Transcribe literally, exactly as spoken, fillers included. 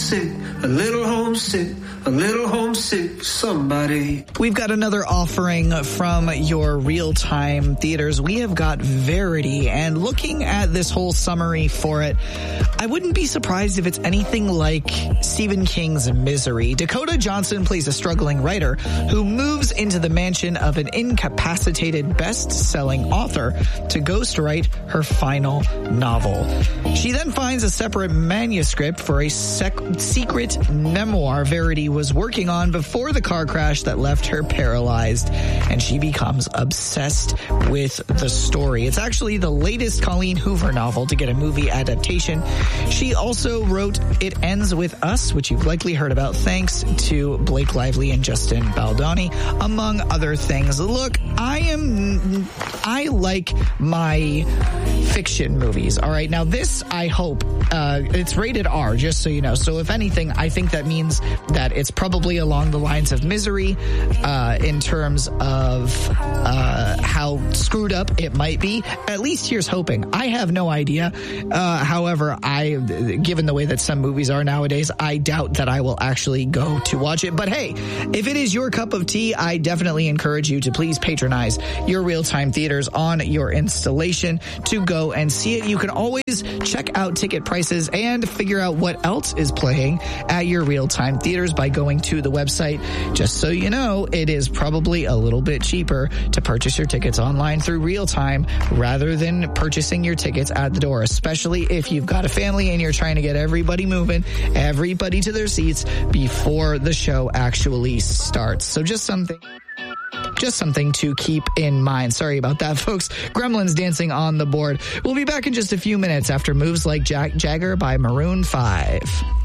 homesick, a little homesick, a little homesick, somebody. We've got another offering from your real-time theaters. We have got Verity, and looking at this whole summary for it, I wouldn't be surprised if it's anything like Stephen King's Misery. Dakota Johnson plays a struggling writer who moves into the mansion of an incapacitated best-selling author to ghostwrite her final novel. She then finds a separate manuscript for a sec- secret memoir Verity was working on before the car crash that left her paralyzed, and she becomes obsessed with the story. It's actually the latest Colleen Hoover novel to get a movie adaptation. She also wrote It Ends With Us, which you've likely heard about thanks to Blake Lively and Justin Baldoni, among other things. Look, I am, I like my fiction movies, all right? Now this, I hope, uh, it's rated R, just so you know. So if anything, I think that means that it's probably along the lines of Misery, uh, in terms of, uh, how screwed up it might be. At least here's hoping. I have no idea. Uh, however, I, given the way that some movies are nowadays, I doubt that I will actually go to watch it. But hey, if it is your cup of tea, I definitely encourage you to please patronize your real-time theaters on your installation to go and see it. You can always check out ticket prices and figure out what else is playing at your real-time theaters by going to the website. Just so you know, it is probably a little bit cheaper to purchase your tickets online through real-time rather than purchasing your tickets at the door, especially if you've got a family and you're trying to get everybody moving, everybody to their seats before the show actually starts. So just something... Just something to keep in mind. Sorry about that, folks. Gremlins dancing on the board. We'll be back in just a few minutes after Moves Like Jack Jagger by Maroon five.